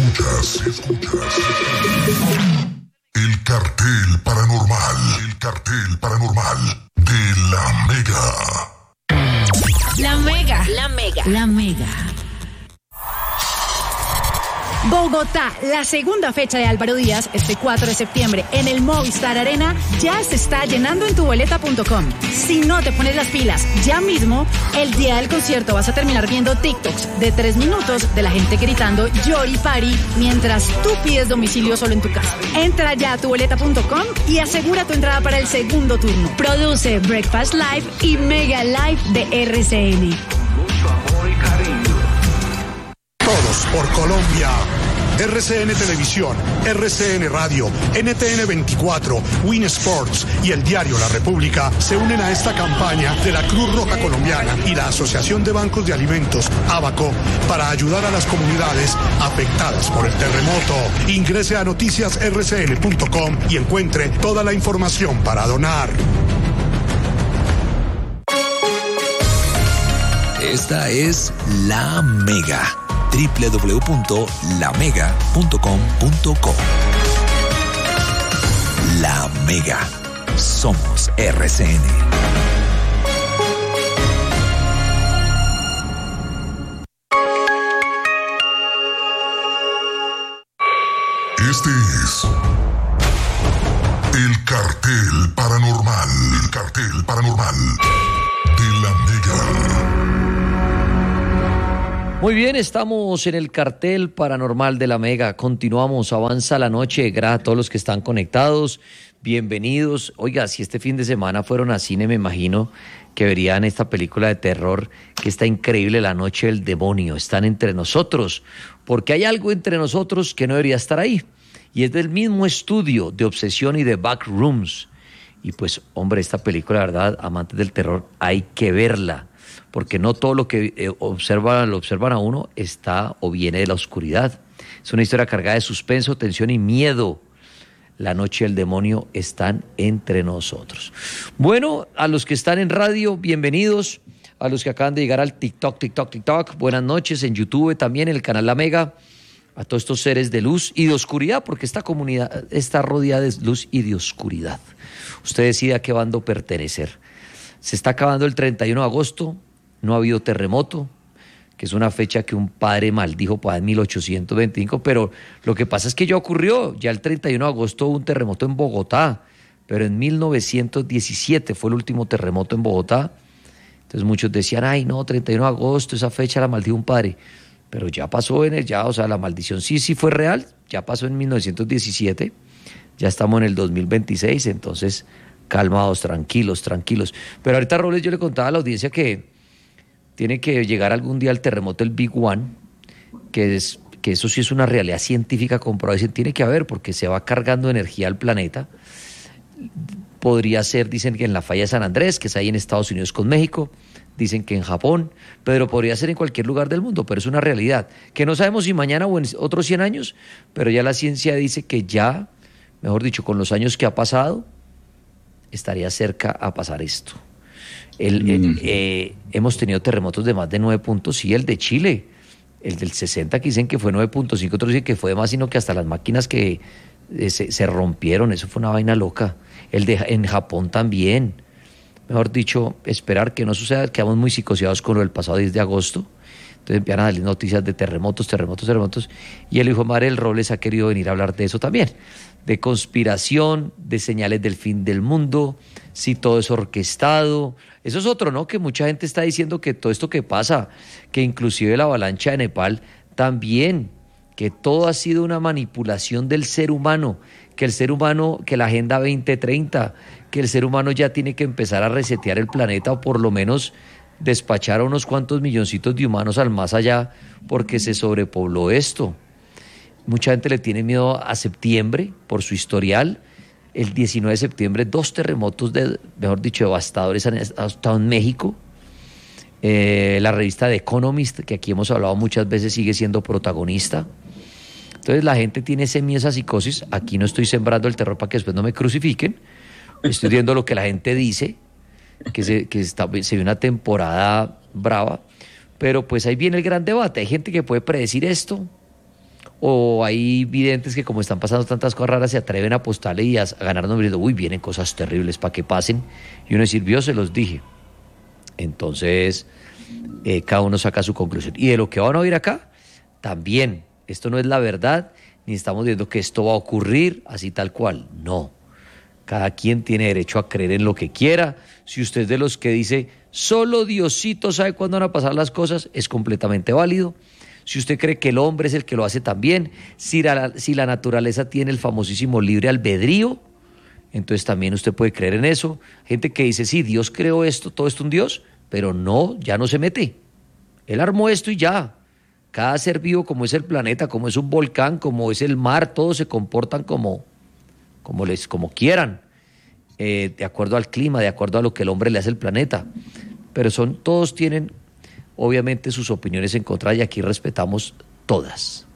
Escuchas el cartel paranormal. El cartel paranormal de La Mega. La Mega. La Mega. La Mega. Bogotá, la segunda fecha de Álvaro Díaz, este 4 de septiembre, en el Movistar Arena, ya se está llenando en tuboleta.com. Si no te pones las pilas ya mismo, el día del concierto vas a terminar viendo TikToks de 3 minutos de la gente gritando Yori Pari mientras tú pides domicilio solo en tu casa. Entra ya a tuboleta.com y asegura tu entrada para el segundo turno. Produce Breakfast Live y Mega Live de RCN. Mucho amor y cariño. Todos por Colombia. RCN Televisión, RCN Radio, NTN 24, Win Sports y el diario La República se unen a esta campaña de la Cruz Roja Colombiana y la Asociación de Bancos de Alimentos, ABACO, para ayudar a las comunidades afectadas por el terremoto. Ingrese a noticiasrcn.com y encuentre toda la información para donar. Esta es La Mega. www.lamega.com.co. La Mega. Somos RCN. Este es el cartel paranormal. El cartel paranormal de La Mega. Muy bien, estamos en el cartel paranormal de La Mega. Continuamos, avanza la noche. Gracias a todos los que están conectados. Bienvenidos. Oiga, si este fin de semana fueron a cine, me imagino que verían esta película de terror que está increíble, La Noche del Demonio. Están entre nosotros, porque hay algo entre nosotros que no debería estar ahí. Y es del mismo estudio de Obsesión y de Backrooms. Y pues, hombre, esta película, la verdad, amantes del terror, hay que verla. Porque no todo lo que lo observan a uno está o viene de la oscuridad. Es una historia cargada de suspenso, tensión y miedo. La Noche del Demonio están entre nosotros. Bueno, a los que están en radio, bienvenidos. A los que acaban de llegar al TikTok, buenas noches. En YouTube también, en el canal La Mega. A todos estos seres de luz y de oscuridad, porque esta comunidad está rodeada de luz y de oscuridad. Usted decide a qué bando pertenecer. Se está acabando el 31 de agosto. No ha habido terremoto, que es una fecha que un padre maldijo para en 1825, pero lo que pasa es que ya ocurrió, ya el 31 de agosto hubo un terremoto en Bogotá, pero en 1917 fue el último terremoto en Bogotá. Entonces muchos decían, ay no, 31 de agosto, esa fecha la maldijo un padre, pero ya pasó la maldición sí fue real, ya pasó en 1917, ya estamos en el 2026, entonces calmados, tranquilos. Pero ahorita, Robles, yo le contaba a la audiencia que tiene que llegar algún día el terremoto del Big One, que eso sí es una realidad científica comprobada, tiene que haber porque se va cargando energía al planeta. Podría ser, dicen que en la falla de San Andrés, que es ahí en Estados Unidos con México, dicen que en Japón, pero podría ser en cualquier lugar del mundo, pero es una realidad, que no sabemos si mañana o en otros 100 años, pero ya la ciencia dice que ya, mejor dicho, con los años que ha pasado, estaría cerca a pasar esto. Hemos tenido terremotos de más de 9 puntos, sí, el de Chile, el del 60 que dicen que fue 9.5, otros dicen que fue de más, sino que hasta las máquinas que se rompieron, eso fue una vaina loca. En Japón también, mejor dicho, esperar que no suceda, quedamos muy psicoseados con lo del pasado 10 de agosto, entonces empiezan a salir noticias de terremotos, y el hijo madre del Robles ha querido venir a hablar de eso también, de conspiración, de señales del fin del mundo, si todo es orquestado. Eso es otro, ¿no? Que mucha gente está diciendo que todo esto que pasa, que inclusive la avalancha de Nepal también, que todo ha sido una manipulación del ser humano, que la Agenda 2030, que el ser humano ya tiene que empezar a resetear el planeta o por lo menos despachar a unos cuantos milloncitos de humanos al más allá porque se sobrepobló esto. Mucha gente le tiene miedo a septiembre por su historial. El 19 de septiembre, 2 terremotos, devastadores han estado en México. La revista The Economist, que aquí hemos hablado muchas veces, sigue siendo protagonista. Entonces la gente tiene ese miedo, esa psicosis. Aquí no estoy sembrando el terror para que después no me crucifiquen. Estoy viendo lo que la gente dice, que se ve una temporada brava. Pero pues ahí viene el gran debate. Hay gente que puede predecir esto, o hay videntes que como están pasando tantas cosas raras se atreven a apostarle y a ganar nombres, uy, vienen cosas terribles para que pasen, y uno decir, vio, se los dije. Entonces, cada uno saca su conclusión. Y de lo que van a oír acá, también, esto no es la verdad, ni estamos diciendo que esto va a ocurrir así tal cual, no. Cada quien tiene derecho a creer en lo que quiera. Si usted es de los que dice, solo Diosito sabe cuándo van a pasar las cosas, es completamente válido. Si usted cree que el hombre es el que lo hace también, si la naturaleza tiene el famosísimo libre albedrío, entonces también usted puede creer en eso. Gente que dice, sí, Dios creó esto, todo esto un Dios, pero no, ya no se mete. Él armó esto y ya. Cada ser vivo, como es el planeta, como es un volcán, como es el mar, todos se comportan como quieran, de acuerdo al clima, de acuerdo a lo que el hombre le hace al planeta. Pero todos tienen, obviamente, sus opiniones encontradas y aquí respetamos todas.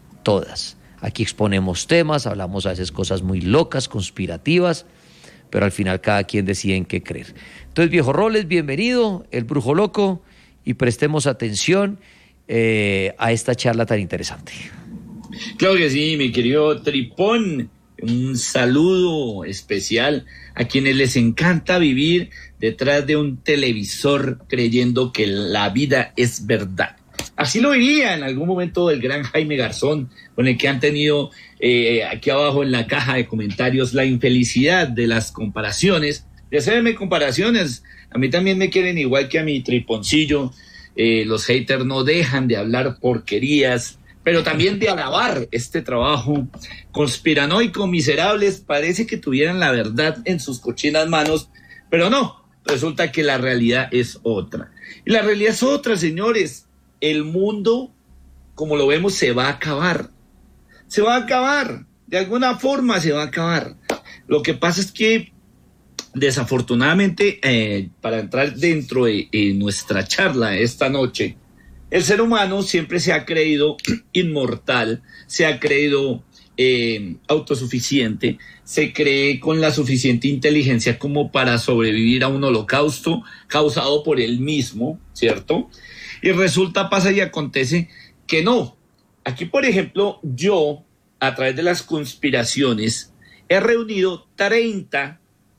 Aquí exponemos temas, hablamos a veces cosas muy locas, conspirativas, pero al final cada quien decide en qué creer. Entonces, Viejo Roles, bienvenido, el Brujo Loco, y prestemos atención a esta charla tan interesante. Claro que sí, mi querido Tripón. Un saludo especial a quienes les encanta vivir detrás de un televisor creyendo que la vida es verdad. Así lo diría en algún momento el gran Jaime Garzón, con el que han tenido aquí abajo en la caja de comentarios la infelicidad de las comparaciones. De hacerme comparaciones, a mí también me quieren igual que a mi Triponcillo. Los haters no dejan de hablar porquerías, pero también de alabar este trabajo conspiranoico, miserables, parece que tuvieran la verdad en sus cochinas manos, pero no, resulta que la realidad es otra. Y la realidad es otra, señores. El mundo, como lo vemos, se va a acabar. Se va a acabar, de alguna forma se va a acabar. Lo que pasa es que, desafortunadamente, para entrar dentro de nuestra charla esta noche, el ser humano siempre se ha creído inmortal, se ha creído autosuficiente, se cree con la suficiente inteligencia como para sobrevivir a un holocausto causado por él mismo, ¿cierto? Y resulta, pasa y acontece que no. Aquí, por ejemplo, yo, a través de las conspiraciones, he reunido 30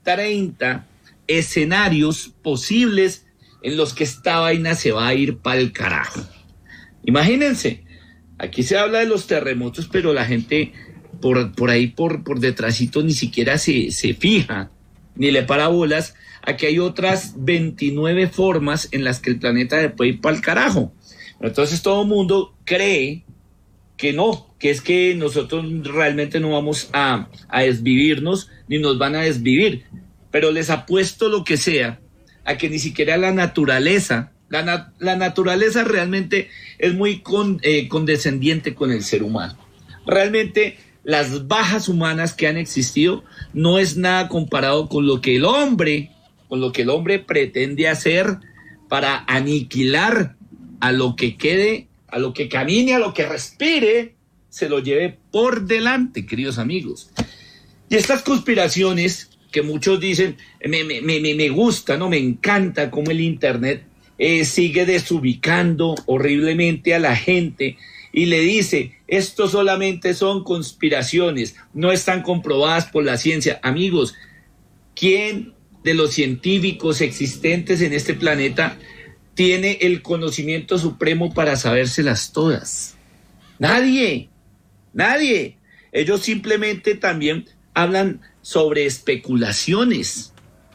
escenarios posibles en los que esta vaina se va a ir para el carajo. Imagínense, aquí se habla de los terremotos, pero la gente por ahí, por detrásito, ni siquiera se fija, ni le para bolas a que hay otras 29 formas en las que el planeta se puede ir para el carajo. Entonces todo el mundo cree que no, que es que nosotros realmente no vamos a desvivirnos, ni nos van a desvivir, pero les apuesto lo que sea a que ni siquiera la naturaleza realmente es muy condescendiente con el ser humano. Realmente las bajas humanas que han existido no es nada comparado con lo que el hombre pretende hacer para aniquilar a lo que quede, a lo que camine, a lo que respire, se lo lleve por delante, queridos amigos. Y estas conspiraciones que muchos dicen, me gusta, ¿no? Me encanta cómo el Internet sigue desubicando horriblemente a la gente y le dice, esto solamente son conspiraciones, no están comprobadas por la ciencia. Amigos, ¿quién de los científicos existentes en este planeta tiene el conocimiento supremo para sabérselas todas? Nadie. Ellos simplemente también hablan sobre especulaciones,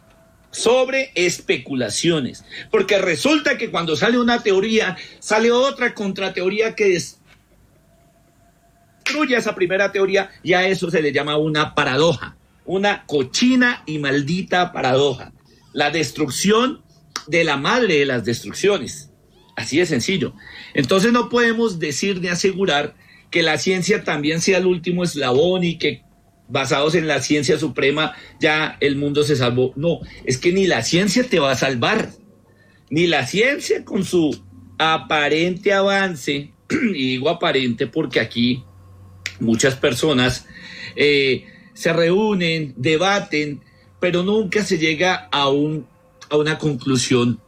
porque resulta que cuando sale una teoría, sale otra contrateoría que destruye esa primera teoría, y a eso se le llama una paradoja, una cochina y maldita paradoja, la destrucción de la madre de las destrucciones, así de sencillo. Entonces no podemos decir ni asegurar que la ciencia también sea el último eslabón y que basados en la ciencia suprema ya el mundo se salvó. No, es que ni la ciencia te va a salvar, ni la ciencia con su aparente avance, y digo aparente porque aquí muchas personas se reúnen, debaten, pero nunca se llega a una conclusión,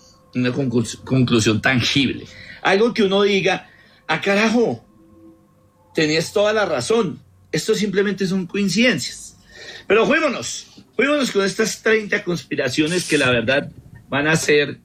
conclusión tangible. Algo que uno diga, carajo, tenés toda la razón. Esto simplemente son coincidencias. Pero juémonos con estas 30 conspiraciones que la verdad van a hacer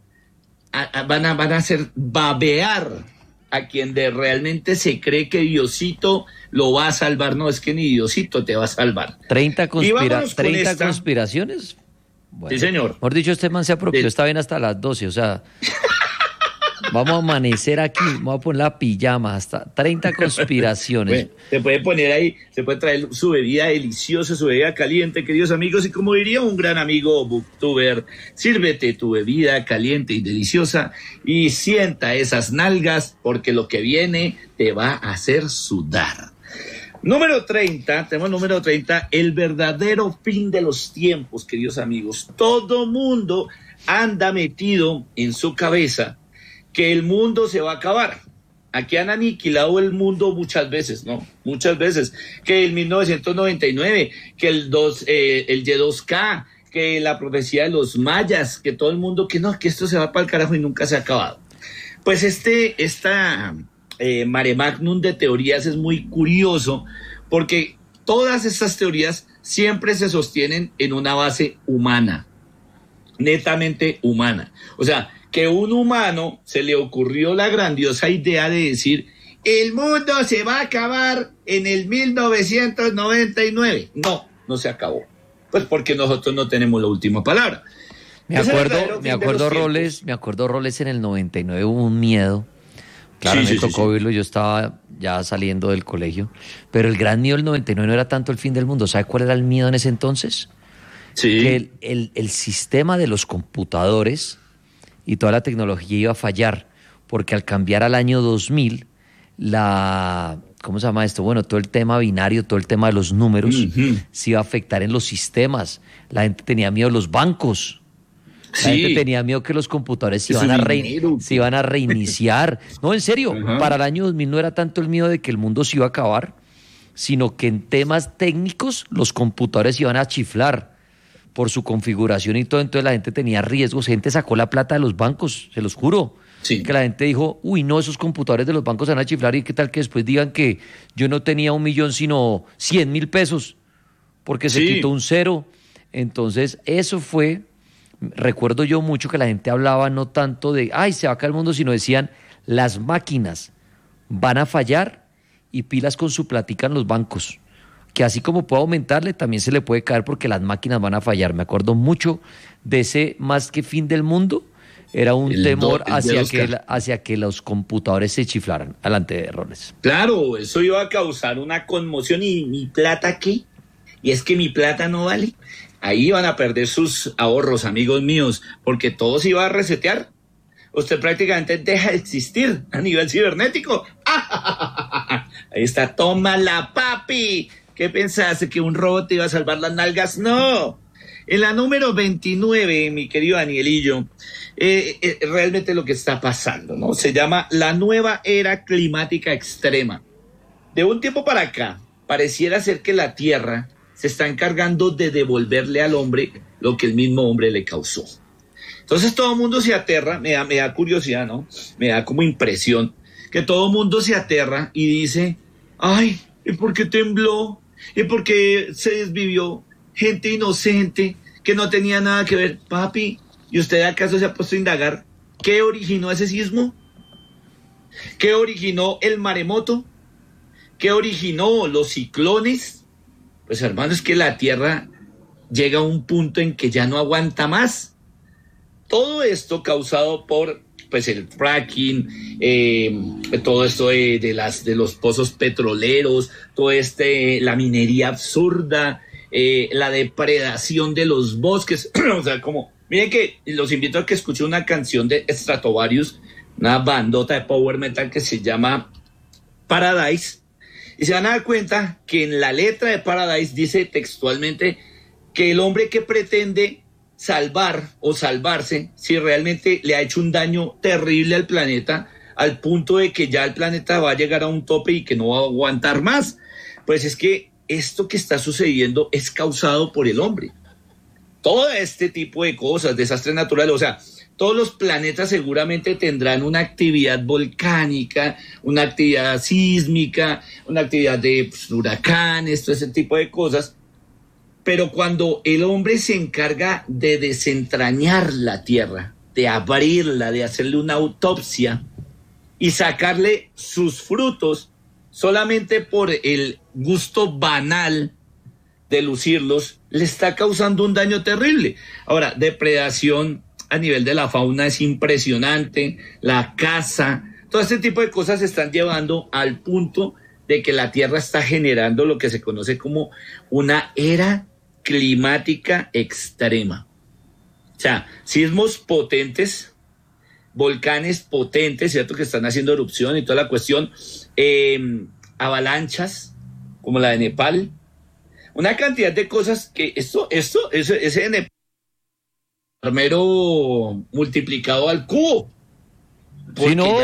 babear a quien realmente se cree que Diosito lo va a salvar. No, es que ni Diosito te va a salvar. 30 conspiraciones. Bueno, sí, señor. Mejor dicho, este man se apropió, está bien hasta las 12, o sea, vamos a amanecer aquí, vamos a poner la pijama, hasta 30 conspiraciones. Bueno, se puede poner ahí, se puede traer su bebida deliciosa, su bebida caliente, queridos amigos, y como diría un gran amigo booktuber, sírvete tu bebida caliente y deliciosa y sienta esas nalgas, porque lo que viene te va a hacer sudar. Número 30, tenemos número 30, el verdadero fin de los tiempos, queridos amigos. Todo mundo anda metido en su cabeza que el mundo se va a acabar. Aquí han aniquilado el mundo muchas veces, ¿no? Muchas veces. Que el 1999, que el Y2K, que la profecía de los mayas, que todo el mundo, que no, que esto se va para el carajo y nunca se ha acabado. Pues esta mare magnum de teorías es muy curioso porque todas estas teorías siempre se sostienen en una base humana, netamente humana. O sea, que un humano se le ocurrió la grandiosa idea de decir el mundo se va a acabar en el 1999. No se acabó. Pues porque nosotros no tenemos la última palabra. Me acuerdo Roles en el 99 hubo un miedo. Claro, me tocó verlo, yo estaba ya saliendo del colegio, pero el gran miedo del 99 no era tanto el fin del mundo. ¿Sabe cuál era el miedo en ese entonces? Sí. Que el sistema de los computadores y toda la tecnología iba a fallar, porque al cambiar al año 2000, ¿cómo se llama esto? Bueno, todo el tema binario, todo el tema de los números, se iba a afectar en los sistemas. La gente tenía miedo de los bancos. La gente tenía miedo que los computadores se iban a reiniciar. No, en serio, para el año 2000 no era tanto el miedo de que el mundo se iba a acabar, sino que en temas técnicos los computadores iban a chiflar por su configuración y todo. Entonces la gente tenía riesgos, gente sacó la plata de los bancos, se los juro. Sí. Que la gente dijo, uy, no, esos computadores de los bancos se van a chiflar y qué tal que después digan que yo no tenía 1 millón sino 100.000 pesos porque se quitó un cero. Entonces eso fue... Recuerdo yo mucho que la gente hablaba no tanto de, ay, se va a caer el mundo, sino decían, las máquinas van a fallar y pilas con su platica en los bancos. Que así como puede aumentarle, también se le puede caer porque las máquinas van a fallar. Me acuerdo mucho de ese más que fin del mundo, era un temor hacia que los computadores se chiflaran. Adelante, de Roles. Claro, eso iba a causar una conmoción. ¿Y mi plata qué? Y es que mi plata no vale. Ahí van a perder sus ahorros, amigos míos, porque todo se iba a resetear. Usted prácticamente deja de existir a nivel cibernético. Ahí está, tómala, papi. ¿Qué pensaste? ¿Que un robot te iba a salvar las nalgas? No. En la número 29, mi querido Danielillo, realmente lo que está pasando, ¿no? Se llama la nueva era climática extrema. De un tiempo para acá, pareciera ser que la Tierra se está encargando de devolverle al hombre lo que el mismo hombre le causó. Entonces todo el mundo se aterra, me da curiosidad, ¿no? Me da como impresión que todo el mundo se aterra y dice, ay, ¿y por qué tembló? ¿Y por qué se desvivió? Gente inocente que no tenía nada que ver. Papi, ¿y usted acaso se ha puesto a indagar qué originó ese sismo? ¿Qué originó el maremoto? ¿Qué originó los ciclones? Pues hermano, es que la Tierra llega a un punto en que ya no aguanta más. Todo esto causado por pues el fracking, todo esto de los pozos petroleros, la minería absurda, la depredación de los bosques. O sea, miren que los invito a que escuchen una canción de Stratovarius, una bandota de power metal que se llama Paradise. Y se van a dar cuenta que en la letra de Paradise dice textualmente que el hombre que pretende salvar o salvarse, si realmente le ha hecho un daño terrible al planeta, al punto de que ya el planeta va a llegar a un tope y que no va a aguantar más, pues es que esto que está sucediendo es causado por el hombre. Todo este tipo de cosas, desastres naturales, o sea, todos los planetas seguramente tendrán una actividad volcánica, una actividad sísmica, una actividad de huracanes, todo ese tipo de cosas. Pero cuando el hombre se encarga de desentrañar la Tierra, de abrirla, de hacerle una autopsia y sacarle sus frutos solamente por el gusto banal de lucirlos, le está causando un daño terrible. Ahora, depredación a nivel de la fauna es impresionante, la caza, todo este tipo de cosas se están llevando al punto de que la Tierra está generando lo que se conoce como una era climática extrema. O sea, sismos potentes, volcanes potentes, ¿cierto? Que están haciendo erupción y toda la cuestión, avalanchas, como la de Nepal, una cantidad de cosas que ese Nepal primero multiplicado al cubo. Sí, no,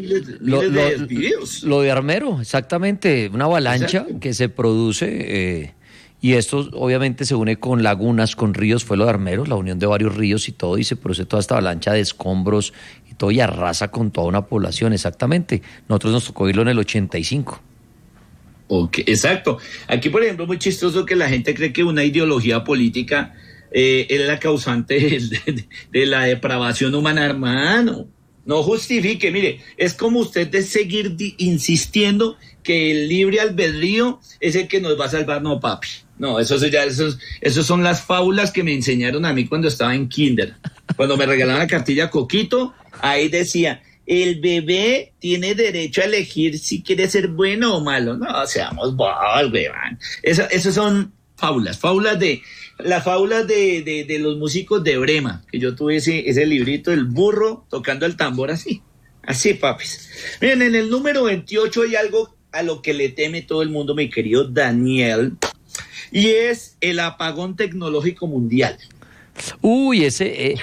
miles lo de Armero, exactamente, una avalancha. Exacto. Que se produce, y esto obviamente se une con lagunas, con ríos, fue lo de Armero, la unión de varios ríos y todo, y se produce toda esta avalancha de escombros y todo, y arrasa con toda una población, exactamente. Nosotros nos tocó irlo en el 85. Okay, exacto. Aquí, por ejemplo, muy chistoso que la gente cree que una ideología política es la causante de la depravación humana, hermano. No justifique, mire, es como usted de seguir insistiendo que el libre albedrío es el que nos va a salvar, no, papi. No, eso son las fábulas que me enseñaron a mí cuando estaba en kinder. Cuando me regalaban la cartilla Coquito, ahí decía, el bebé tiene derecho a elegir si quiere ser bueno o malo. No, seamos bobos, weón. Esas son fábulas de los músicos de Brema, que yo tuve ese librito, el burro tocando el tambor así, papis. Miren, en el número 28 hay algo a lo que le teme todo el mundo, mi querido Daniel, y es el apagón tecnológico mundial. Ese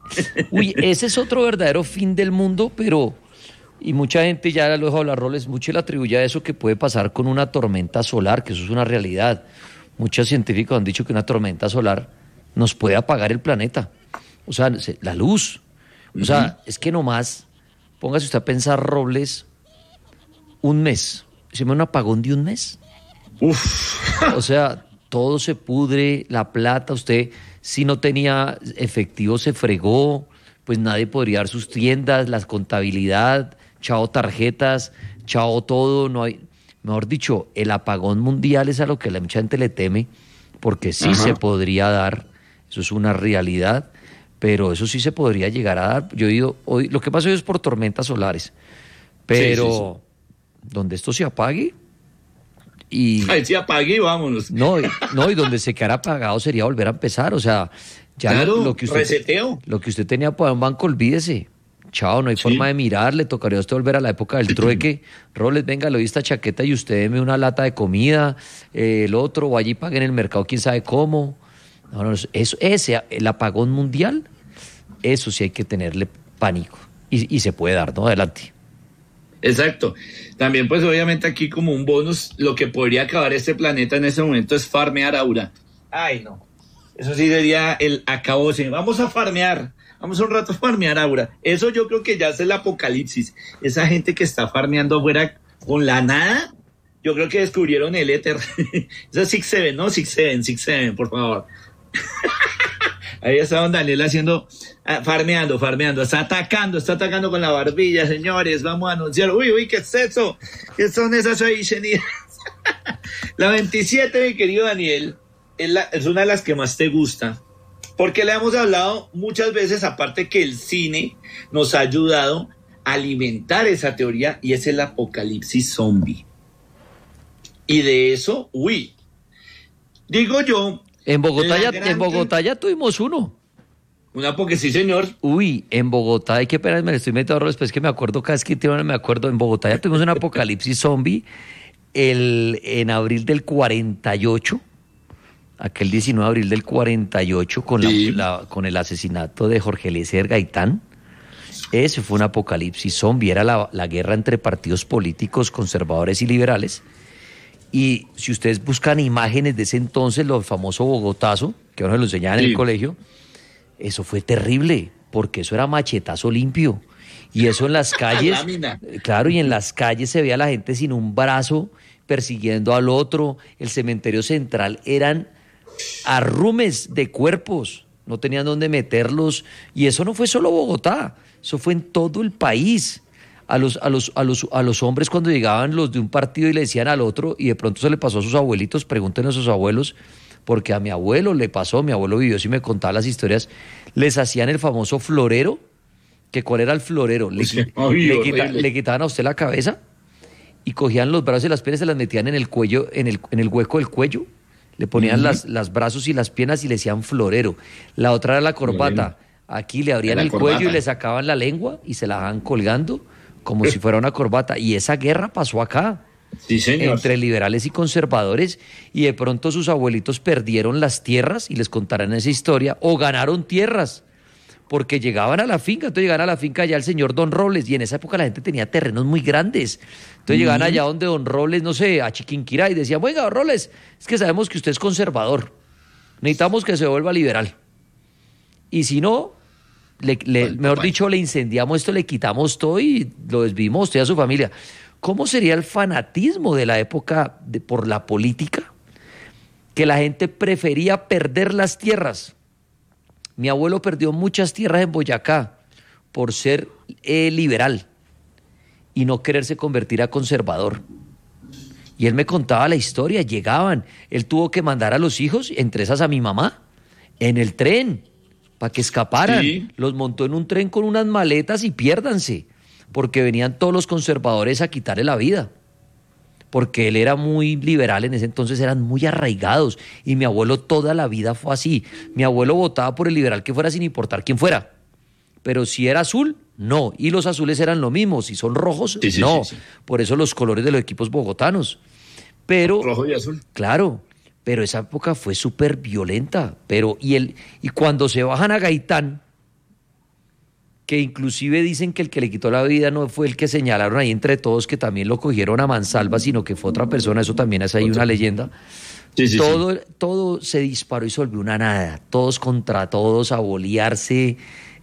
es otro verdadero fin del mundo, pero, y mucha gente ya lo dejo hablar, Roles, mucho le atribuye a eso que puede pasar con una tormenta solar, que eso es una realidad. Muchos científicos han dicho que una tormenta solar nos puede apagar el planeta, o sea, la luz. O sea, es que nomás, póngase usted a pensar, Robles, un mes, ¿se me un apagón de un mes? O sea, todo se pudre, la plata, usted si no tenía efectivo se fregó, pues nadie podría dar sus tiendas, la contabilidad, chao tarjetas, chao todo, no hay, mejor dicho, el apagón mundial es a lo que la mucha gente le teme, porque sí se podría dar, eso es una realidad, pero eso sí se podría llegar a dar. Yo he ido, hoy, lo que pasa hoy es por tormentas solares, pero donde esto se apague, y se apague y vámonos. No, y donde se quedara apagado sería volver a empezar, o sea, ya claro, lo que usted, reseteo. Lo que usted tenía para un banco, olvídese. Chao, no hay forma de mirar, le tocaría a usted volver a la época del trueque. Roles, venga, le doy esta chaqueta y usted deme una lata de comida, el otro, o allí pague en el mercado, quién sabe cómo. No, el apagón mundial, eso sí hay que tenerle pánico. Y se puede dar, ¿no? Adelante. Exacto. También, pues, obviamente aquí como un bonus, lo que podría acabar este planeta en este momento es farmear aura. Ay, no. Eso sí sería el acabose. Vamos a farmear. Vamos un rato a farmear aura. Eso yo creo que ya es el apocalipsis. Esa gente que está farmeando afuera con la nada, yo creo que descubrieron el éter. Eso es 6-7, ¿no? 6-7, por favor. Ahí está don Daniel haciendo, farmeando, está atacando con la barbilla, señores, vamos a anunciar, uy, ¿qué es eso? ¿Qué son esas oixenidas? La 27, mi querido Daniel, es una de las que más te gusta, porque le hemos hablado muchas veces, aparte que el cine nos ha ayudado a alimentar esa teoría, y es el apocalipsis zombie. Y de eso, digo yo, En Bogotá ya tuvimos uno. Porque sí, señor. En Bogotá, hay que esperar, me lo estoy metiendo después que me acuerdo, cada vez que me acuerdo, en Bogotá ya tuvimos un apocalipsis zombie en abril del 48, aquel 19 de abril del 48, con el asesinato de Jorge Eliezer Gaitán. Ese fue un apocalipsis zombie, era la guerra entre partidos políticos conservadores y liberales. Y si ustedes buscan imágenes de ese entonces, lo famoso Bogotazo, que uno se lo enseñaba en el colegio, eso fue terrible, porque eso era machetazo limpio. Y eso en las calles, Lámina. claro, y en las calles se veía a la gente sin un brazo persiguiendo al otro. El cementerio central eran arrumes de cuerpos, no tenían dónde meterlos. Y eso no fue solo Bogotá, eso fue en todo el país. A los hombres cuando llegaban los de un partido y le decían al otro, y de pronto se le pasó a sus abuelitos, pregúntenle a sus abuelos, porque a mi abuelo le pasó, mi abuelo vivió y me contaba las historias, les hacían el famoso florero, que ¿cuál era el florero? Le quitaban a usted la cabeza y cogían los brazos y las piernas y se las metían en el cuello, en el hueco del cuello, le ponían las brazos y las piernas y le decían florero. La otra era la corbata, aquí le abrían el cuello y le sacaban la lengua y se la dejaban colgando como si fuera una corbata. Y esa guerra pasó acá. Sí, señor. Entre liberales y conservadores, y de pronto sus abuelitos perdieron las tierras y les contarán esa historia, o ganaron tierras, porque llegaban a la finca. Entonces llegaban a la finca allá el señor Don Robles, y en esa época la gente tenía terrenos muy grandes. Entonces llegaban allá donde Don Robles, no sé, a Chiquinquirá, y decían, oiga, Don Robles, es que sabemos que usted es conservador, necesitamos que se vuelva liberal. Y si no, mejor dicho, le incendiamos esto, le quitamos todo y lo desvivimos usted y a su familia. ¿Cómo sería el fanatismo de la época por la política? Que la gente prefería perder las tierras. Mi abuelo perdió muchas tierras en Boyacá por ser liberal y no quererse convertir a conservador. Y él me contaba la historia, llegaban, él tuvo que mandar a los hijos, entre esas a mi mamá, en el tren, para que escaparan. Sí. Los montó en un tren con unas maletas y piérdanse, porque venían todos los conservadores a quitarle la vida, porque él era muy liberal en ese entonces, eran muy arraigados, y mi abuelo toda la vida fue así. Mi abuelo votaba por el liberal que fuera sin importar quién fuera, pero si era azul, no, y los azules eran lo mismo, si son rojos, Sí, no, sí. por eso los colores de los equipos bogotanos, pero Rojo y azul. claro, pero esa época fue súper violenta, y cuando se bajan a Gaitán, que inclusive dicen que el que le quitó la vida no fue el que señalaron ahí entre todos, que también lo cogieron a mansalva, sino que fue otra persona, eso también es ahí una leyenda. Sí. Todo se disparó y se volvió una nada, todos contra todos, a bolearse,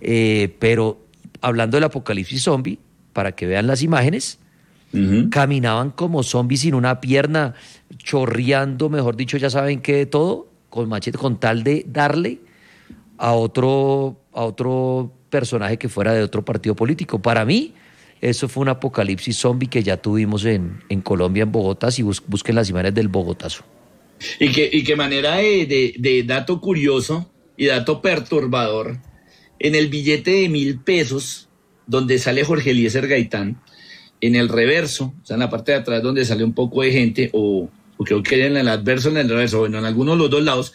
pero hablando del apocalipsis zombie, para que vean las imágenes, caminaban como zombies sin una pierna, chorreando, mejor dicho, ya saben qué, de todo, con machete, con tal de darle a otro personaje que fuera de otro partido político. Para mí, eso fue un apocalipsis zombie que ya tuvimos en Colombia, en Bogotá, si busquen las imágenes del Bogotazo. Y que manera de dato curioso y dato perturbador, en el billete de 1.000 pesos, donde sale Jorge Eliezer Gaitán, en el reverso, o sea, en la parte de atrás donde sale un poco de gente, o creo que en el adverso, en el reverso, bueno, en alguno de los dos lados,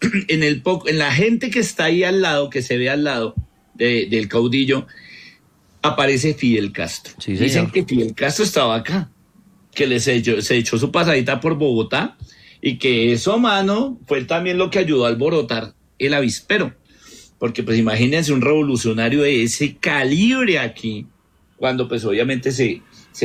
en la gente que está ahí al lado, que se ve al lado del caudillo, aparece Fidel Castro. Sí, Dicen señor. que Fidel Castro estaba acá, que se echó su pasadita por Bogotá, y que eso, mano, fue también lo que ayudó a alborotar el avispero. Porque pues imagínense un revolucionario de ese calibre aquí, cuando pues obviamente se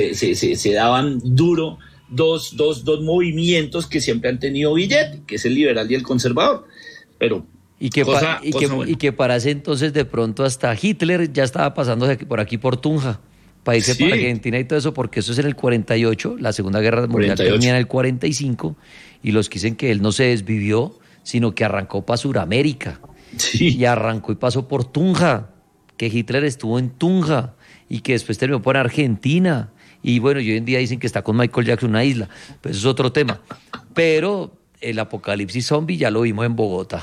daban duro dos movimientos que siempre han tenido billete, que es el liberal y el conservador. Pero Y que para ese entonces de pronto hasta Hitler ya estaba pasando por aquí por Tunja, para irse para Argentina y todo eso, porque eso es en el 48, la Segunda Guerra Mundial termina en el 45, y los que dicen que él no se desvivió, sino que arrancó para Sudamérica. Sí. Y arrancó y pasó por Tunja, que Hitler estuvo en Tunja y que después terminó por Argentina. Y bueno, y hoy en día dicen que está con Michael Jackson en una isla, pues eso es otro tema. Pero el apocalipsis zombie ya lo vimos en Bogotá.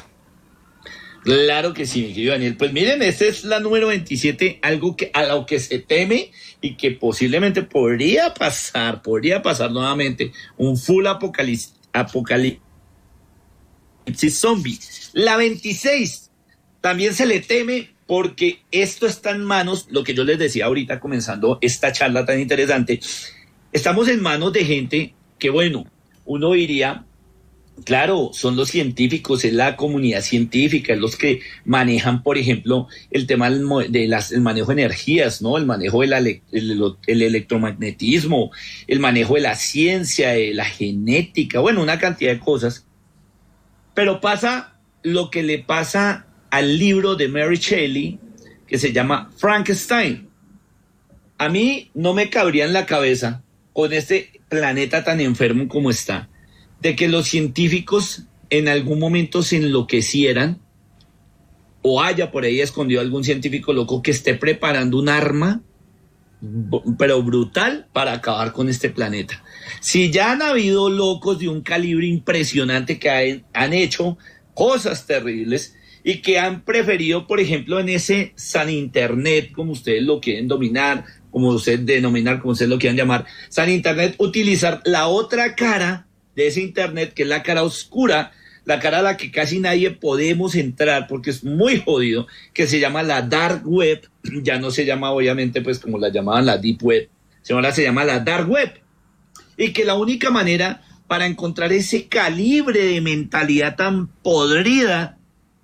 Claro que sí, mi querido Daniel. Pues miren, esta es la número 27, algo a lo que se teme y que posiblemente podría pasar nuevamente, un full apocalipsis zombie. La 26 también se le teme porque esto está en manos, lo que yo les decía ahorita comenzando esta charla tan interesante, estamos en manos de gente que, bueno, uno diría, claro, son los científicos, es la comunidad científica, es los que manejan, por ejemplo, el tema el manejo de energías, ¿no? El manejo el electromagnetismo, el manejo de la ciencia, de la genética, bueno, una cantidad de cosas. Pero pasa lo que le pasa al libro de Mary Shelley, que se llama Frankenstein. A mí no me cabría en la cabeza, con este planeta tan enfermo como está, de que los científicos en algún momento se enloquecieran o haya por ahí escondido algún científico loco que esté preparando un arma, pero brutal, para acabar con este planeta. Si ya han habido locos de un calibre impresionante que han hecho cosas terribles y que han preferido, por ejemplo, en ese San Internet, como ustedes lo quieren denominar, como ustedes lo quieran llamar, San Internet, utilizar la otra cara de ese Internet, que es la cara oscura, la cara a la que casi nadie podemos entrar porque es muy jodido, que se llama la Dark Web. Ya no se llama obviamente pues como la llamaban la Deep Web, ahora se llama la Dark Web, y que la única manera para encontrar ese calibre de mentalidad tan podrida,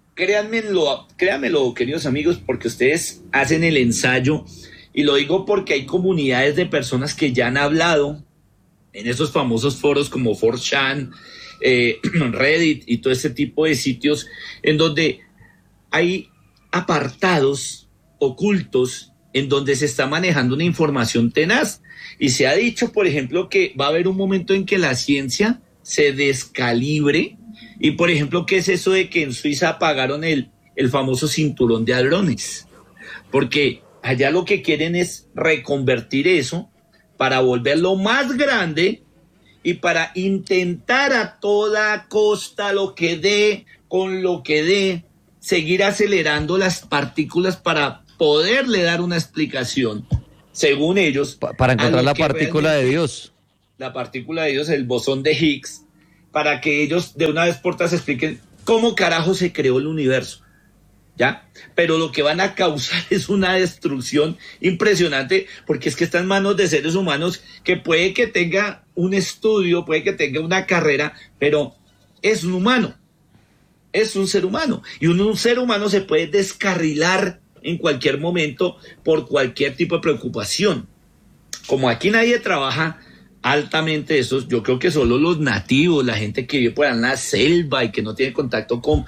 créanmelo queridos amigos, porque ustedes hacen el ensayo, y lo digo porque hay comunidades de personas que ya han hablado en esos famosos foros como 4chan, Reddit y todo ese tipo de sitios en donde hay apartados ocultos en donde se está manejando una información tenaz, y se ha dicho, por ejemplo, que va a haber un momento en que la ciencia se descalibre. Y por ejemplo, ¿qué es eso de que en Suiza apagaron el famoso cinturón de hadrones? Porque allá lo que quieren es reconvertir eso para volverlo más grande y para intentar a toda costa lo que dé, con lo que dé, seguir acelerando las partículas para poderle dar una explicación, según ellos. Para encontrar la partícula de Dios. La partícula de Dios, el bosón de Higgs, para que ellos de una vez por todas expliquen cómo carajo se creó el universo. ¿Ya? Pero lo que van a causar es una destrucción impresionante, porque es que está en manos de seres humanos que puede que tenga un estudio, puede que tenga una carrera, pero es un humano, es un ser humano, y un ser humano se puede descarrilar en cualquier momento por cualquier tipo de preocupación. Como aquí nadie trabaja altamente eso, yo creo que solo los nativos, la gente que vive por allá en la selva y que no tiene contacto con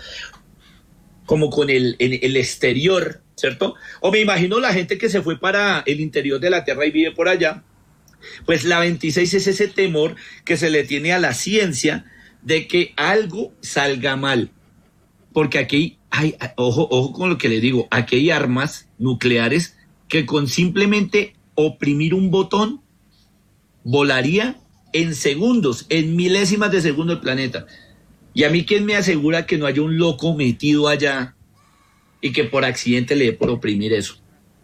el exterior, ¿cierto? O me imagino la gente que se fue para el interior de la tierra y vive por allá. Pues la 26 es ese temor que se le tiene a la ciencia de que algo salga mal. Porque aquí hay, ojo con lo que le digo, aquí hay armas nucleares que con simplemente oprimir un botón volaría en segundos, en milésimas de segundo el planeta. Y a mí, ¿quién me asegura que no haya un loco metido allá y que por accidente le dé por oprimir eso?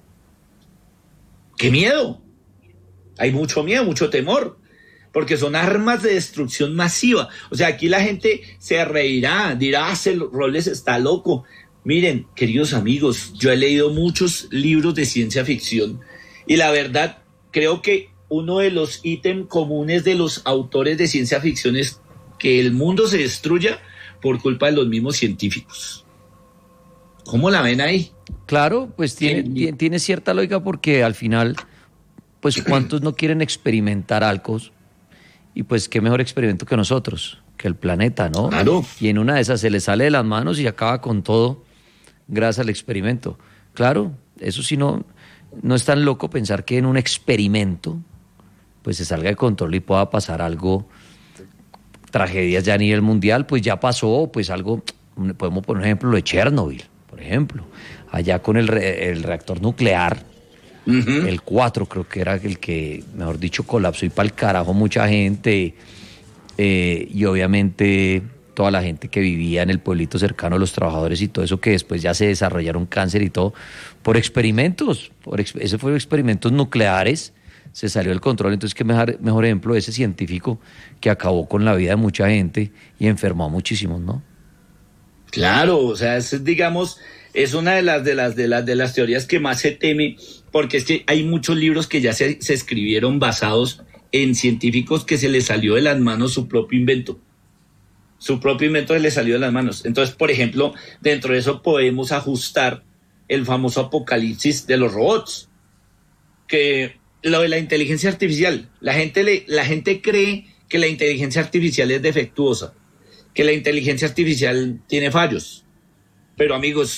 ¡Qué miedo! Hay mucho miedo, mucho temor, porque son armas de destrucción masiva. O sea, aquí la gente se reirá, dirá, Robles está loco. Miren, queridos amigos, yo he leído muchos libros de ciencia ficción y la verdad, creo que uno de los ítems comunes de los autores de ciencia ficción es que el mundo se destruya por culpa de los mismos científicos. ¿Cómo la ven ahí? Claro, pues tiene cierta lógica, porque al final, pues ¿cuántos no quieren experimentar algo? Y pues qué mejor experimento que nosotros, que el planeta, ¿no? Claro. Y en una de esas se le sale de las manos y acaba con todo gracias al experimento. Claro, eso sí no es tan loco pensar que en un experimento pues se salga de control y pueda pasar algo, tragedias ya a nivel mundial. Pues ya pasó, pues algo, podemos poner ejemplo lo de Chernobyl, por ejemplo, allá con el reactor nuclear, el 4 creo que era el que, mejor dicho, colapsó y para el carajo mucha gente, y obviamente toda la gente que vivía en el pueblito cercano, los trabajadores y todo eso, que después ya se desarrollaron cáncer y todo, por experimentos, ese fue experimentos nucleares, se salió del control. Entonces, qué mejor ejemplo de ese científico que acabó con la vida de mucha gente y enfermó a muchísimos, ¿no? Claro, o sea, es una de las teorías que más se teme, porque es que hay muchos libros que ya se escribieron basados en científicos que se les salió de las manos su propio invento. Su propio invento se les salió de las manos. Entonces, por ejemplo, dentro de eso podemos ajustar el famoso apocalipsis de los robots, que lo de la inteligencia artificial, la gente cree que la inteligencia artificial es defectuosa, que la inteligencia artificial tiene fallos. Pero amigos,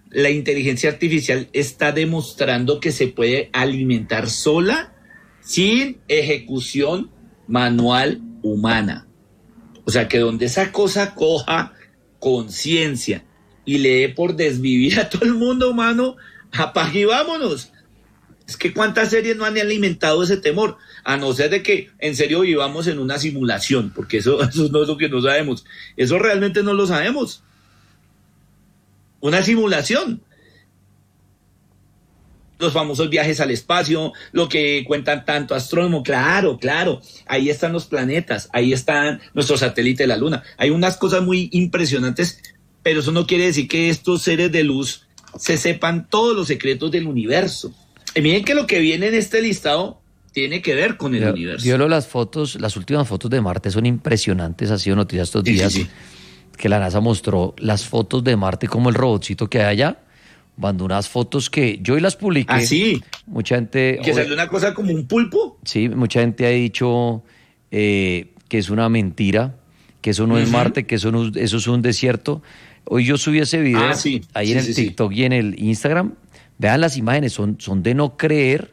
la inteligencia artificial está demostrando que se puede alimentar sola sin ejecución manual humana. O sea, que donde esa cosa coja conciencia y le dé por desvivir a todo el mundo humano, apague y vámonos. Es que cuántas series no han alimentado ese temor, a no ser de que en serio vivamos en una simulación, porque eso no es lo que no sabemos. Eso realmente no lo sabemos. Una simulación. Los famosos viajes al espacio, lo que cuentan tanto astrónomos, claro, ahí están los planetas, ahí están nuestros satélites de la Luna. Hay unas cosas muy impresionantes, pero eso no quiere decir que estos seres de luz se sepan todos los secretos del universo. Y miren que lo que viene en este listado tiene que ver con el universo. Yo las fotos, las últimas fotos de Marte son impresionantes, ha sido noticia estos días, sí. Que la NASA mostró las fotos de Marte como el robotcito que hay allá. Mandó unas fotos que yo y las publiqué. Ah, sí. Mucha gente... ¿Que salió una cosa como un pulpo? Sí, mucha gente ha dicho que es una mentira, que eso no es Marte, que eso es un desierto. Hoy yo subí ese video ahí en el TikTok y en el Instagram. Vean las imágenes, son de no creer.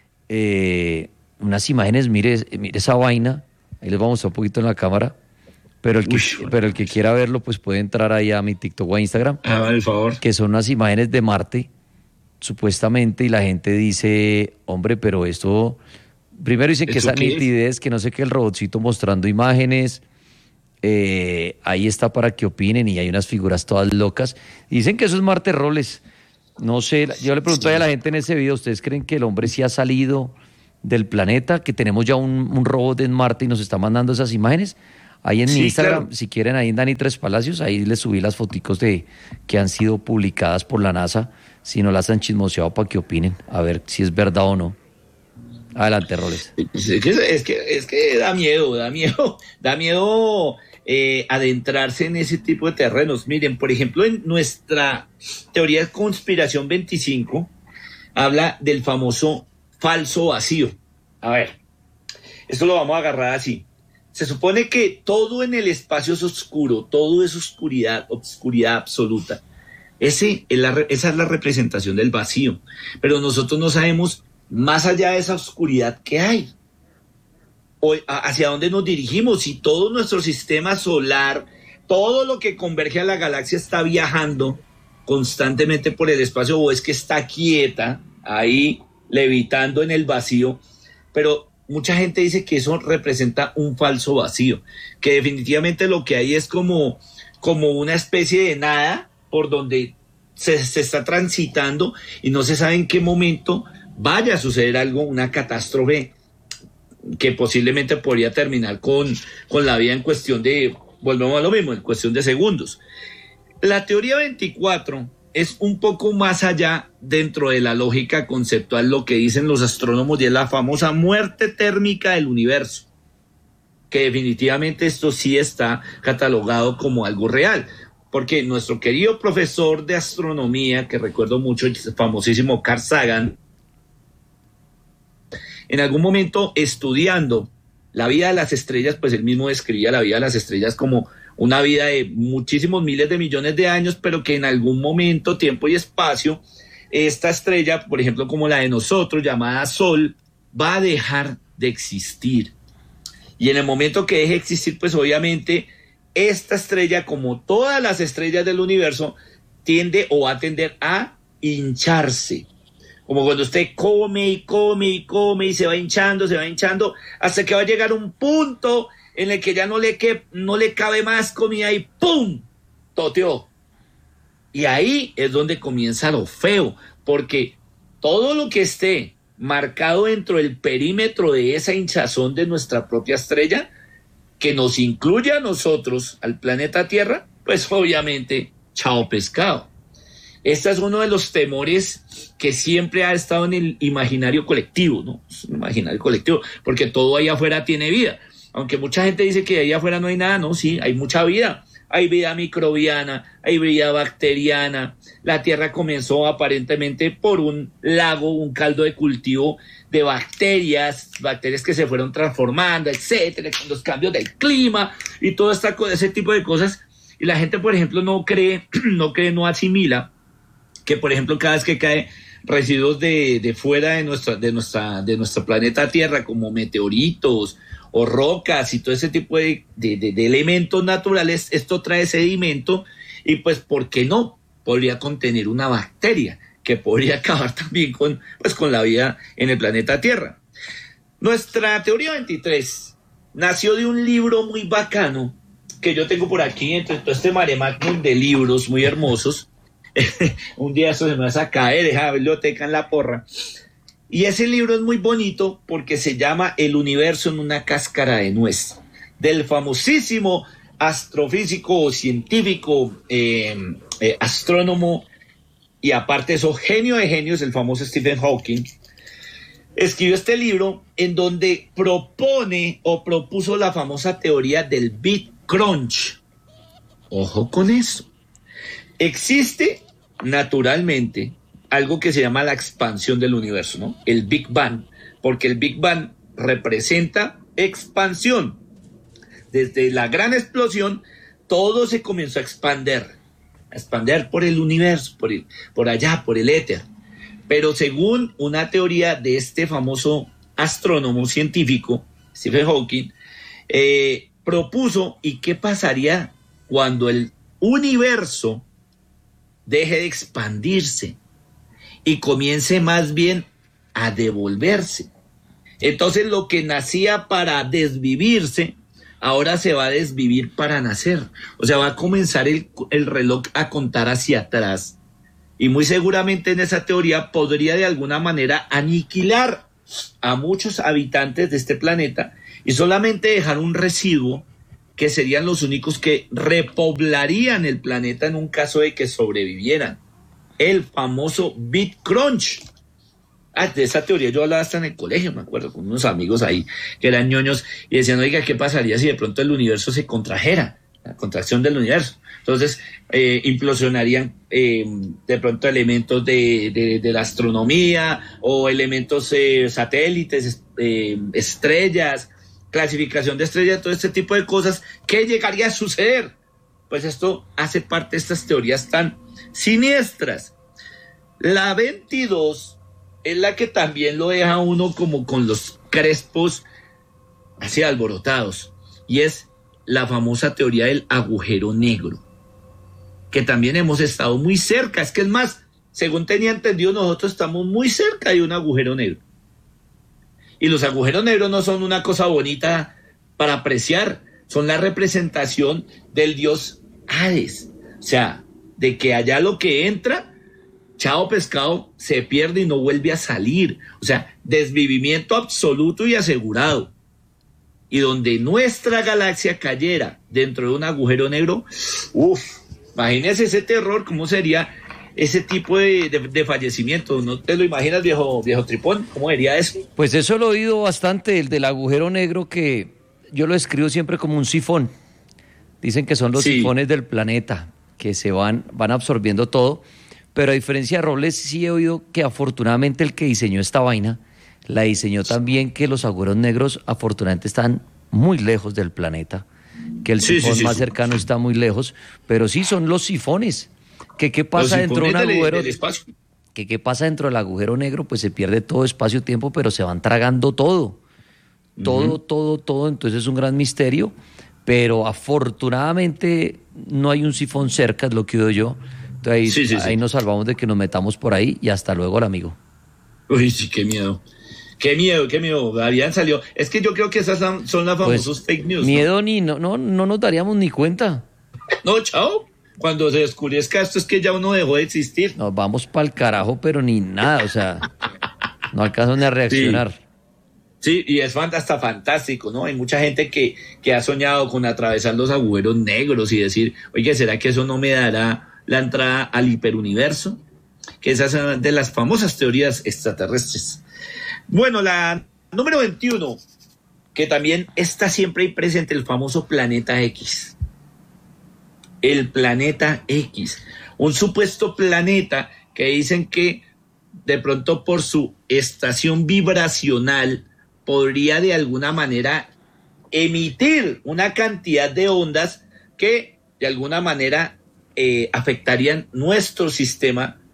Unas imágenes, mire esa vaina. Ahí les vamos a mostrar un poquito en la cámara. Pero el que quiera verlo, pues puede entrar ahí a mi TikTok o a Instagram. Por favor. Que son unas imágenes de Marte, supuestamente, y la gente dice, hombre, pero esto... Primero dicen que esa nitidez, que no sé qué, el robotcito mostrando imágenes, ahí está para que opinen, y hay unas figuras todas locas. Dicen que eso es Marte Roles. No sé, yo le pregunto a la gente en ese video, ¿ustedes creen que el hombre sí ha salido del planeta? ¿Que tenemos ya un robot en Marte y nos está mandando esas imágenes? Ahí en mi Instagram, claro. Si quieren, ahí en Dani Tres Palacios, ahí les subí las foticos que han sido publicadas por la NASA, si no las han chismoseado para que opinen, a ver si es verdad o no. Adelante, Roles. Es que da miedo adentrarse en ese tipo de terrenos. Miren, por ejemplo, en nuestra teoría de conspiración 25, habla del famoso falso vacío. A ver, esto lo vamos a agarrar así. Se supone que todo en el espacio es oscuro, todo es oscuridad absoluta. Esa es la representación del vacío. Pero nosotros no sabemos más allá de esa oscuridad que hay. O hacia dónde nos dirigimos, si todo nuestro sistema solar, todo lo que converge a la galaxia está viajando constantemente por el espacio, o es que está quieta, ahí levitando en el vacío. Pero mucha gente dice que eso representa un falso vacío, que definitivamente lo que hay es como una especie de nada por donde se está transitando y no se sabe en qué momento vaya a suceder algo, una catástrofe que posiblemente podría terminar con la vida en cuestión de, volvemos a lo mismo, en cuestión de segundos. La teoría 24 es un poco más allá dentro de la lógica conceptual, lo que dicen los astrónomos, y es la famosa muerte térmica del universo, que definitivamente esto sí está catalogado como algo real, porque nuestro querido profesor de astronomía, que recuerdo mucho, el famosísimo Carl Sagan, en algún momento estudiando la vida de las estrellas, pues él mismo describía la vida de las estrellas como una vida de muchísimos miles de millones de años, pero que en algún momento, tiempo y espacio, esta estrella, por ejemplo, como la de nosotros, llamada Sol, va a dejar de existir. Y en el momento que deje de existir, pues obviamente esta estrella, como todas las estrellas del universo, tiende o va a tender a hincharse. Como cuando usted come y come y come y se va hinchando, hasta que va a llegar un punto en el que ya no le cabe más comida y ¡pum! Toteó. Y ahí es donde comienza lo feo, porque todo lo que esté marcado dentro del perímetro de esa hinchazón de nuestra propia estrella, que nos incluye a nosotros, al planeta Tierra, pues obviamente, chao pescado. Este es uno de los temores que siempre ha estado en el imaginario colectivo, ¿no? Es un imaginario colectivo, porque todo ahí afuera tiene vida. Aunque mucha gente dice que ahí afuera no hay nada, no, sí, hay mucha vida. Hay vida microbiana, hay vida bacteriana. La Tierra comenzó aparentemente por un lago, un caldo de cultivo de bacterias que se fueron transformando, etcétera, con los cambios del clima y todo ese tipo de cosas. Y la gente, por ejemplo, no asimila que por ejemplo cada vez que cae residuos de fuera de nuestro planeta Tierra, como meteoritos o rocas y todo ese tipo de elementos naturales, esto trae sedimento y pues, ¿por qué no? Podría contener una bacteria que podría acabar también con la vida en el planeta Tierra. Nuestra teoría 23 nació de un libro muy bacano que yo tengo por aquí, entre todo este mare magnum de libros muy hermosos. Un día eso se me va a caer, deja la biblioteca en la porra. Y ese libro es muy bonito porque se llama El universo en una cáscara de nuez, del famosísimo astrofísico, científico, astrónomo y aparte eso, genio de genios, el famoso Stephen Hawking. Escribió este libro en donde propone o propuso la famosa teoría del Big Crunch. Ojo con eso. Existe naturalmente algo que se llama la expansión del universo, ¿no? El Big Bang, porque el Big Bang representa expansión. Desde la gran explosión, todo se comenzó a expander por el universo, por allá, por el éter. Pero según una teoría de este famoso astrónomo científico, Stephen Hawking, propuso, ¿y qué pasaría cuando el universo deje de expandirse y comience más bien a devolverse? Entonces lo que nacía para desvivirse, ahora se va a desvivir para nacer. O sea, va a comenzar el reloj a contar hacia atrás. Y muy seguramente en esa teoría podría de alguna manera aniquilar a muchos habitantes de este planeta y solamente dejar un residuo que serían los únicos que repoblarían el planeta en un caso de que sobrevivieran. El famoso Big Crunch. De esa teoría yo hablaba hasta en el colegio, me acuerdo, con unos amigos ahí que eran ñoños y decían, oiga, ¿qué pasaría si de pronto el universo se contrajera? La contracción del universo. Entonces, implosionarían de pronto elementos de la astronomía o elementos satélites, estrellas, clasificación de estrellas, todo este tipo de cosas. ¿Qué llegaría a suceder? Pues esto hace parte de estas teorías tan siniestras. La 22 es la que también lo deja uno como con los crespos así alborotados, y es la famosa teoría del agujero negro, que también hemos estado muy cerca. Es que es más, según tenía entendido, nosotros estamos muy cerca de un agujero negro. Y los agujeros negros no son una cosa bonita para apreciar, son la representación del dios Hades. O sea, de que allá lo que entra, chao pescado, se pierde y no vuelve a salir. O sea, desvivimiento absoluto y asegurado. Y donde nuestra galaxia cayera dentro de un agujero negro, imagínese ese terror, cómo sería ese tipo de fallecimiento. ¿No te lo imaginas, viejo Tripón? ¿Cómo sería eso? Pues eso lo he oído bastante, el del agujero negro, que yo lo escribo siempre como un sifón. Dicen que son los sifones del planeta, que se van absorbiendo todo. Pero a diferencia de Robles, sí he oído que afortunadamente el que diseñó esta vaina, la diseñó también que los agujeros negros afortunadamente están muy lejos del planeta, que el sifón más cercano está muy lejos, pero sí son los sifones. ¿Qué pasa dentro de un agujero? ¿Qué pasa dentro del agujero negro? Pues se pierde todo espacio-tiempo, pero se van tragando todo. Todo. Entonces es un gran misterio, pero afortunadamente no hay un sifón cerca, es lo que digo yo. Entonces ahí nos salvamos de que nos metamos por ahí y hasta luego, el amigo. Uy, sí, qué miedo. Qué miedo. Habían salido. Es que yo creo que esas son las famosas fake news. Miedo, ¿no? No nos daríamos ni cuenta. No, chao. Cuando se descubrezca esto es que ya uno dejó de existir. Nos vamos pa'l carajo, pero ni nada, o sea, no alcanzan ni a reaccionar. Sí, y es hasta fantástico, ¿no? Hay mucha gente que ha soñado con atravesar los agujeros negros y decir, oye, ¿será que eso no me dará la entrada al hiperuniverso? Que esas son de las famosas teorías extraterrestres. Bueno, la número 21, que también está siempre ahí presente, el famoso planeta X. El planeta X, un supuesto planeta que dicen que de pronto por su estación vibracional podría de alguna manera emitir una cantidad de ondas que de alguna manera afectarían nuestro sistema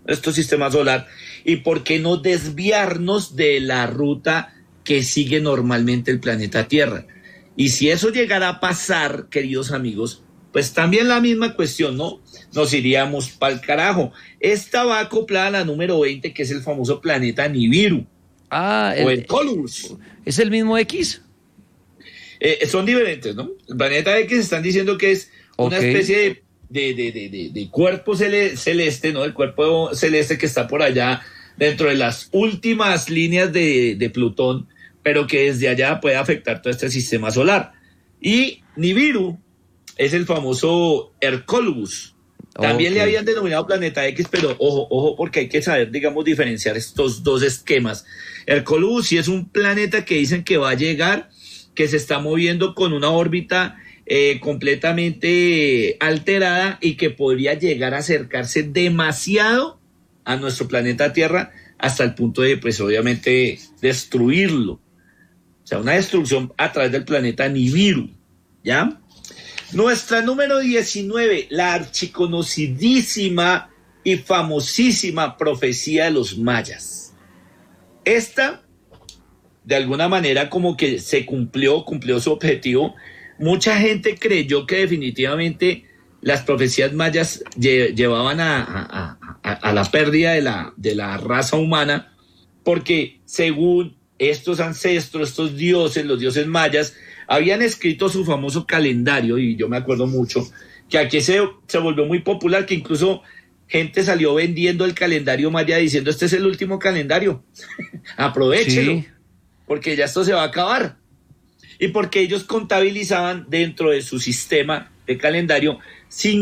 nuestro sistema solar, y por qué no desviarnos de la ruta que sigue normalmente el planeta Tierra. Y si eso llegara a pasar, queridos amigos, pues también la misma cuestión, ¿no? Nos iríamos pa'l carajo. Esta va acoplada a la número 20, que es el famoso planeta Nibiru, o el Colubus. ¿Es el mismo X? Son diferentes, ¿no? El planeta X están diciendo que es una especie de cuerpo celeste, ¿no? El cuerpo celeste que está por allá dentro de las últimas líneas de Plutón, pero que desde allá puede afectar todo este sistema solar. Y Nibiru es el famoso Hercolubus. También le habían denominado planeta X, pero ojo, porque hay que saber, digamos, diferenciar estos dos esquemas. Hercolubus sí es un planeta que dicen que va a llegar, que se está moviendo con una órbita completamente alterada y que podría llegar a acercarse demasiado a nuestro planeta Tierra hasta el punto de, pues, obviamente, destruirlo. O sea, una destrucción a través del planeta Nibiru, ¿ya? Nuestra número 19, la archiconocidísima y famosísima profecía de los mayas. Esta, de alguna manera, como que se cumplió su objetivo. Mucha gente creyó que definitivamente las profecías mayas llevaban a la pérdida de la raza humana, porque según estos ancestros, estos dioses, los dioses mayas, habían escrito su famoso calendario, y yo me acuerdo mucho que aquí se volvió muy popular, que incluso gente salió vendiendo el calendario maya diciendo: este es el último calendario, aprovéchelo, sí, porque ya esto se va a acabar. Y porque ellos contabilizaban dentro de su sistema de calendario